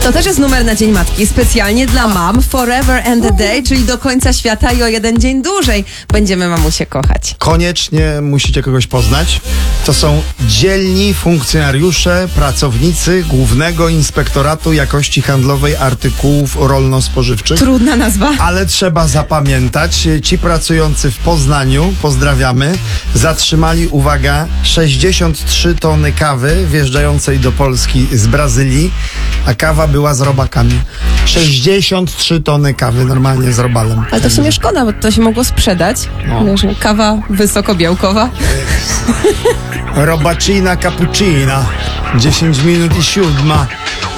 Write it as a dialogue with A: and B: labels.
A: To też jest numer na Dzień Matki, specjalnie dla mam. Forever and a day, czyli do końca świata i o jeden dzień dłużej będziemy mamusie kochać.
B: Koniecznie musicie kogoś poznać. To są dzielni funkcjonariusze, pracownicy Głównego Inspektoratu Jakości Handlowej Artykułów Rolno-Spożywczych.
A: Trudna nazwa.
B: Ale trzeba zapamiętać, ci pracujący w Poznaniu, pozdrawiamy, zatrzymali, uwaga, 63 tony kawy wjeżdżającej do Polski z Brazylii, a kawa była z robakami. 63 tony kawy normalnie z robalem.
A: Ale to w sumie szkoda, bo to się mogło sprzedać.
B: No.
A: Wiesz, kawa wysokobiałkowa.
B: Robacina cappuccina. 10 minut i 7.